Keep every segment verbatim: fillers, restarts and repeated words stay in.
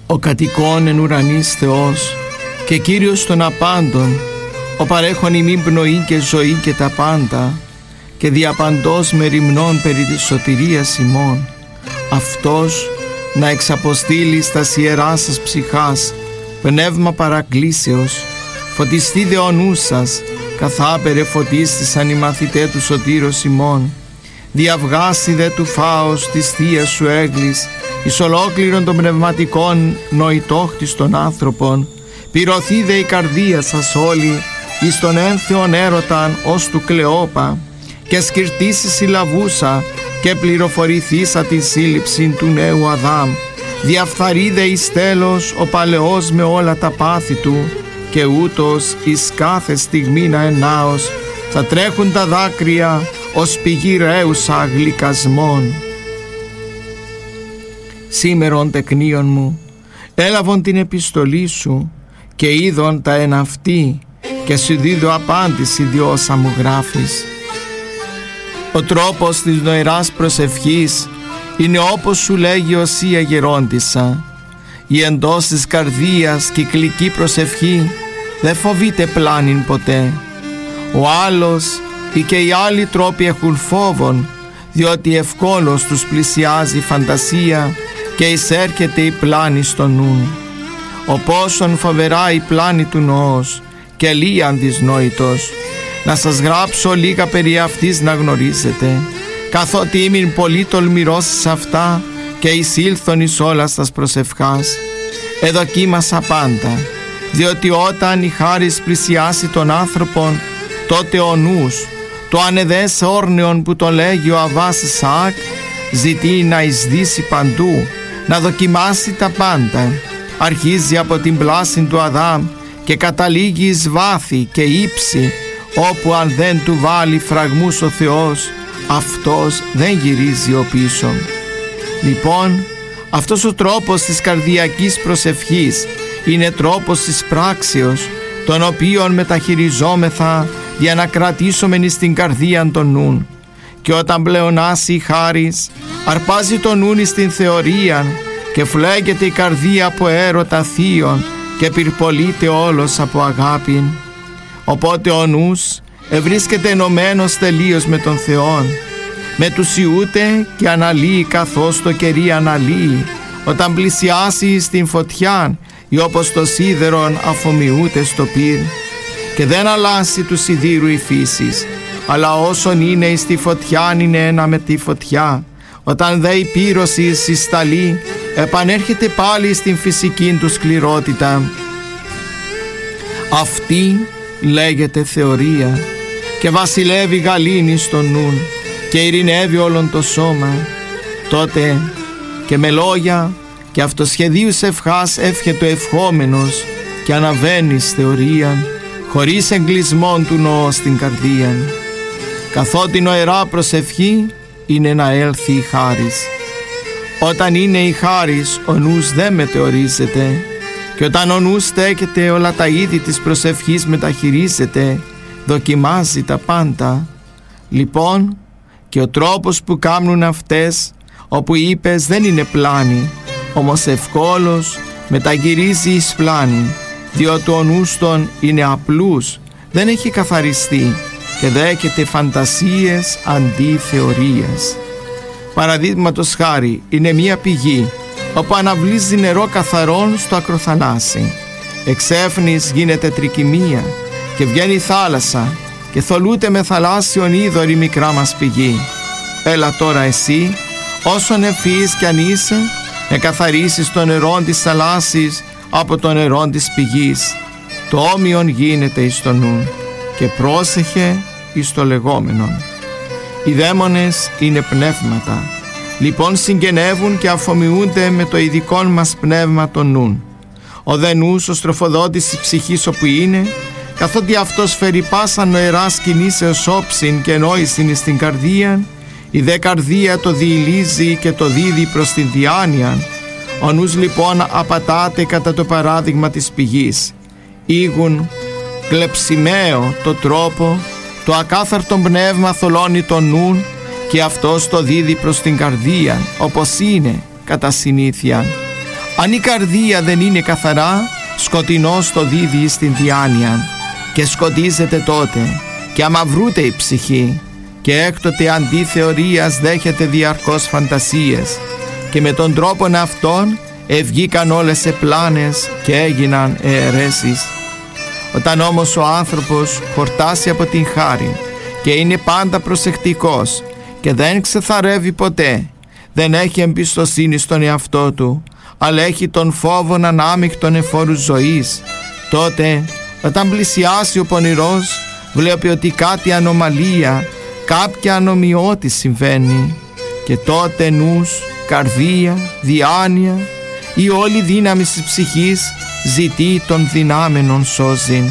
ο κατοικών εν ουρανής Θεός και Κύριος των απάντων, ο παρέχων ημίν πνοή και ζωή και τα πάντα, και διαπαντός μεριμνών περί της σωτηρίας ημών, αυτός να εξαποστείλει στας ιεράς σας ψυχάς πνεύμα παρακλήσεως, φωτιστεί δε ο νους σας, καθάπερε φωτίστησαν οι μαθητέ του σωτήρος ημών, διαυγάσει δε του φάος της θείας σου έγκλης, εις ολόκληρον των πνευματικών νοητόχτης των άνθρωπων, πυρωθεί δε η καρδία σας όλη εις τον ένθεον έρωταν ως του Κλεόπα, και σκυρτήσει συλλαβούσα και πληροφορηθήσα τη σύλληψη του νέου Αδάμ, διαφθαρεί δε εις τέλος ο παλαιός με όλα τα πάθη του, και ούτως εις κάθε στιγμή να ενάως θα τρέχουν τα δάκρυα ως πηγή ρέουσα γλυκασμών. Σήμερον τεκνίον μου, έλαβον την επιστολή σου και είδον τα εν αυτή, και σου δίδω απάντηση διόσα μου γράφεις. Ο τρόπος της νοεράς προσευχής είναι όπως σου λέγει Οσία γερόντισσα. Η εντός της καρδίας κυκλική προσευχή δεν φοβείται πλάνην ποτέ. Ο άλλος ή και οι άλλοι τρόποι έχουν φόβον, διότι ευκόλως τους πλησιάζει η φαντασία και εισέρχεται η πλάνη στο νου. Ο πόσον φοβερά η πλάνη του νοός και λίαν δυσνόητος. Να σας γράψω λίγα περί αυτής να γνωρίζετε, καθότι ήμην πολύ τολμηρός σε αυτά και εισήλθον εις όλα στας προσευχάς. Εδοκίμασα πάντα, διότι όταν η χάρις πλησιάσει τον άνθρωπον, τότε ο νους, το ανεδές όρνεον που το λέγει ο Αββάς Ισαάκ, ζητεί να εισδύσει παντού, να δοκιμάσει τα πάντα. Αρχίζει από την πλάση του Αδάμ και καταλήγει εις βάθη και ύψη, όπου αν δεν του βάλει φραγμούς ο Θεός, αυτός δεν γυρίζει ο πίσω. Λοιπόν, αυτός ο τρόπος της καρδιακής προσευχής είναι τρόπος της πράξεως, τον οποίον μεταχειριζόμεθα για να κρατήσουμε εις την καρδία των νουν. Και όταν πλεονάσει η χάρις, αρπάζει τον νουν εις την θεωρία και φλέγεται η καρδία από έρωτα θείων και πυρπολείται όλος από αγάπην. Οπότε ο νους ευρίσκεται ενωμένος τελείως με τον Θεόν, μετουσιούται και αναλύει καθώς το κερί αναλύει, όταν πλησιάσει στην φωτιά ή όπως το σίδερον αφομοιούται στο πυρ. Και δεν αλλάσει του σιδήρου η φύσης, αλλά όσον είναι εις τη φωτιά είναι ένα με τη φωτιά. Όταν δε η πύρωση συσταλεί, επανέρχεται πάλι στην φυσική του σκληρότητα. Αυτή λέγεται θεωρία και βασιλεύει γαλήνη στο νουν και ειρηνεύει όλον το σώμα. Τότε και με λόγια και αυτοσχεδίους ευχάς εύχεται ο ευχόμενος και αναβαίνεις θεωρίαν, χωρίς εγκλεισμόν του νοώ στην καρδία. Καθότι νοερά προσευχή είναι να έλθει η χάρις. Όταν είναι η χάρις, ο νους δεν μετεωρίζεται, και όταν ο νους στέκεται, όλα τα είδη της προσευχής μεταχειρίζεται, δοκιμάζει τα πάντα. Λοιπόν, και ο τρόπος που κάνουν αυτές, όπου είπες δεν είναι πλάνη, όμως ευκόλως μεταγυρίζει εις πλάνη, διότι ο νους των είναι απλούς, δεν έχει καθαριστεί και δέχεται φαντασίες αντί θεωρίες. Παραδείγματος χάρη, είναι μία πηγή όπου αναβλύζει νερό καθαρόν στο ακροθαλάσσι. Εξέφνης γίνεται τρικυμία και βγαίνει η θάλασσα και θολούται με θαλάσσιον είδωρ η μικρά μας πηγή. Έλα τώρα εσύ, όσον ευφυής κι αν είσαι, να καθαρίσεις το νερό της θαλάσσης από το νερό της πηγής. Το όμοιον γίνεται εις το νου και πρόσεχε εις το λεγόμενον. Οι δαίμονες είναι πνεύματα, λοιπόν συγγενεύουν και αφομοιούνται με το ειδικόν μας πνεύμα των νουν. Ο δε νους, ο στροφοδότης της ψυχής όπου είναι, καθότι αυτός φέρει πάσα νοεράς κινήσεως όψιν και νόησιν εις την καρδία, η δε καρδία το διηλίζει και το δίδει προς την διάνοια. Ο νους λοιπόν απατάται κατά το παράδειγμα της πηγής. Ήγουν κλεψιμαίο το τρόπο, το ακάθαρτο πνεύμα θολώνει τον νουν και αυτός το δίδει προς την καρδία, όπως είναι κατά συνήθεια. Αν η καρδία δεν είναι καθαρά, σκοτεινός το δίδει στην διάνοια και σκοτίζεται τότε και αμαυρούται η ψυχή και έκτοτε αντί θεωρίας δέχεται διαρκώς φαντασίες και με τον τρόπον αυτόν ευγήκαν όλες σε πλάνες και έγιναν αιρέσεις. Όταν όμως ο άνθρωπος χορτάσει από την χάρη και είναι πάντα προσεκτικός και δεν ξεθαρεύει ποτέ, δεν έχει εμπιστοσύνη στον εαυτό του, αλλά έχει τον φόβον ανάμεικτον εφόρους ζωής, τότε όταν πλησιάσει ο πονηρός βλέπει ότι κάτι ανομαλία, κάποια ανομοιώτη συμβαίνει και τότε νους, καρδία, διάνοια η όλη δύναμη της ψυχής ζητεί τον δυνάμενον σώζην.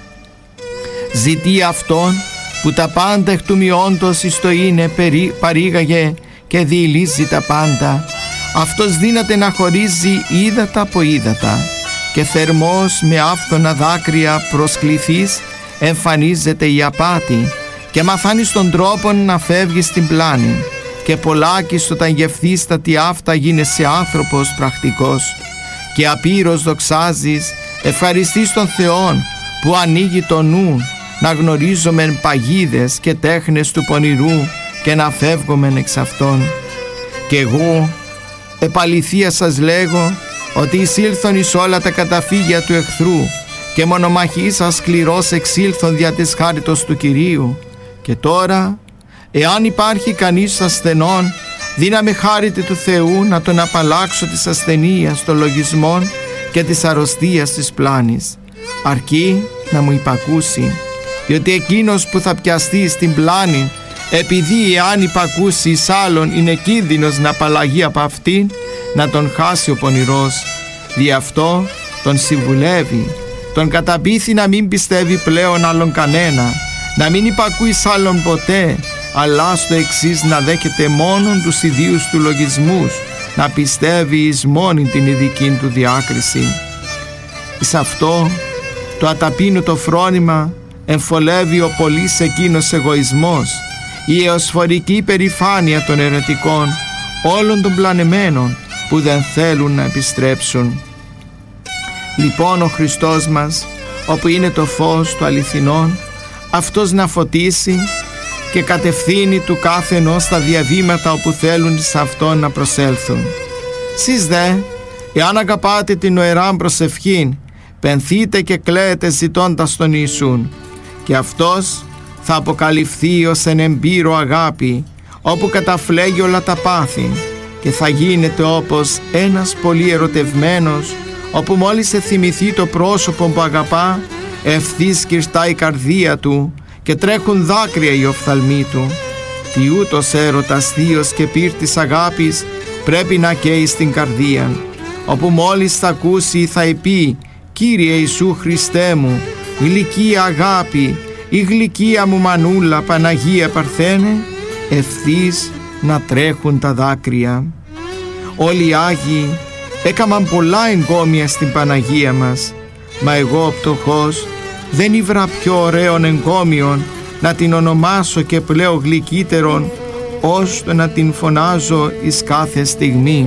Ζητεί αυτόν που τα πάντα εκ του μειόντος εις το είναι περί, παρήγαγε και διηλύζει τα πάντα. Αυτός δύναται να χωρίζει ύδατα από ύδατα και θερμός με άφθονα δάκρυα προσκληθείς εμφανίζεται η απάτη και μαθάνεις τον τρόπο να φεύγεις στην πλάνη και πολλάκις όταν γευθείς τα τι αυτά γίνεσαι άνθρωπος πρακτικός και απείρως δοξάζεις, ευχαριστείς τον Θεόν που ανοίγει το νου να γνωρίζομεν παγίδες και τέχνες του πονηρού και να φεύγομεν εξ αυτών. Και εγώ επαληθεία σας λέγω ότι εισήλθον εις όλα τα καταφύγια του εχθρού και μονομαχής σας σκληρός εξήλθον δια της χάριτος του Κυρίου. Και τώρα, εάν υπάρχει κανείς ασθενών, δύναμη χάρητη του Θεού να τον απαλλάξω της ασθενείας των λογισμών και της αρρωστίας της πλάνης, αρκεί να μου υπακούσει, διότι εκείνος που θα πιαστεί στην πλάνη, επειδή εάν υπακούσει εις άλλον είναι κίνδυνος να απαλλαγεί από αυτήν, να τον χάσει ο πονηρός. Δι' αυτό τον συμβουλεύει, τον καταπείθει να μην πιστεύει πλέον άλλον κανένα, να μην υπακούει σ' άλλον ποτέ, αλλά στο εξής να δέχεται μόνον τους ιδίους του λογισμούς, να πιστεύει εις μόνη την ειδική του διάκριση. Εις αυτό το αταπείνωτο φρόνημα εμφολεύει ο πολύς εκείνος εγωισμός, η εωσφορική υπερηφάνεια των αιρετικών, όλων των πλανεμένων που δεν θέλουν να επιστρέψουν. Λοιπόν ο Χριστός μας, όπου είναι το φως του αληθινών, αυτός να φωτίσει και κατευθύνει του κάθε ενός στα διαβήματα όπου θέλουν σε αυτόν να προσέλθουν. Σεις δε, εάν αγαπάτε την νοεράν προσευχήν, πενθείτε και κλαίετε ζητώντας τον Ιησούν, και αυτός θα αποκαλυφθεί ως εν εμπείρο αγάπη, όπου καταφλέγει όλα τα πάθη, και θα γίνεται όπως ένας πολύ ερωτευμένος, όπου μόλις θυμηθεί το πρόσωπο που αγαπά, ευθύς κυρτά η καρδία του και τρέχουν δάκρυα οι οφθαλμοί του. Τι ούτως έρωτας θείος και πύρ της αγάπης πρέπει να καίει στην καρδία, όπου μόλις θα ακούσει θα πει «Κύριε Ιησού Χριστέ μου, γλυκία αγάπη, η γλυκία μου μανούλα Παναγία Παρθένε», ευθύς να τρέχουν τα δάκρυα. Όλοι οι Άγιοι έκαναν πολλά εγκόμια στην Παναγία μας, μα εγώ πτωχός δεν ήβρα πιο ωραίων εγκόμιων να την ονομάσω και πλέον γλυκύτερον, ώστε να την φωνάζω εις κάθε στιγμή.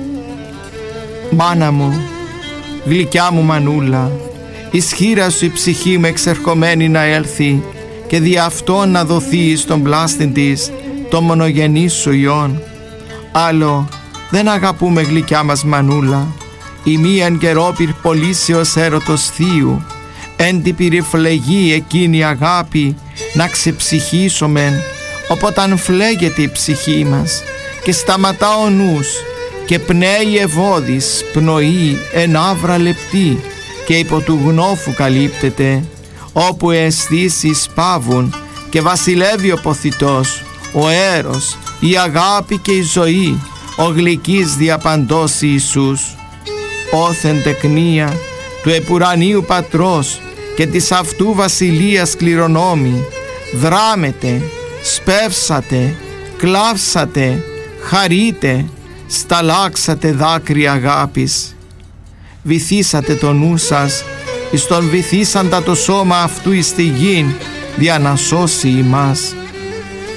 Μάνα μου, γλυκιά μου μανούλα, εις χείρα σου η ψυχή μου εξερχομένη να έλθει και δι' αυτό να δοθεί στον πλάστην της το μονογενή σου Υιόν. Άλλο δεν αγαπούμε γλυκιά μας μανούλα, η μίαν καιρόπυρ πολύσεως έρωτος θείου, εν την πυρηφλεγή εκείνη αγάπη να ξεψυχήσομεν, οποταν φλέγεται η ψυχή μας και σταματά ο νους και πνέει ευώδης πνοή εν άβρα λεπτή και υπό του γνώφου καλύπτεται, όπου οι αισθήσεις πάβουν και βασιλεύει ο ποθητός, ο έρος, η αγάπη και η ζωή, ο γλυκής διαπαντός Ιησούς. Όθεν τεκνία του επουρανίου πατρός και της αυτού βασιλείας κληρονόμη, δράμετε, σπεύσατε, κλάψατε, χαρείτε, σταλάξατε δάκρυα αγάπης. Βυθίσατε το νου σας εις τον βυθίσαντα το σώμα αυτού εις τη γην δια να σώσει ημάς.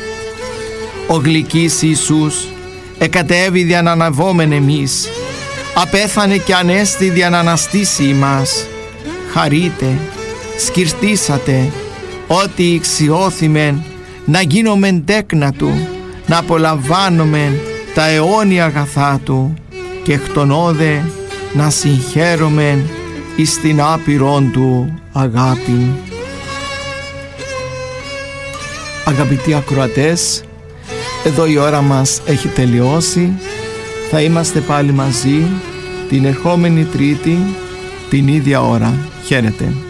Ο γλυκής Ιησούς εκατέβη δια να αναβόμεν εμείς, απέθανε και ανέστη δια να αναστήσει ημάς. Χαρείτε, σκυρτήσατε, ότι ηξιώθημεν να γίνομεν τέκνα Του, να απολαμβάνομεν τα αιώνια αγαθά Του και εκ των όδε να συγχαίρομεν εις την άπειρον Του αγάπη. Αγαπητοί ακροατές, εδώ η ώρα μας έχει τελειώσει. Θα είμαστε πάλι μαζί την ερχόμενη Τρίτη την ίδια ώρα. Χαίρετε.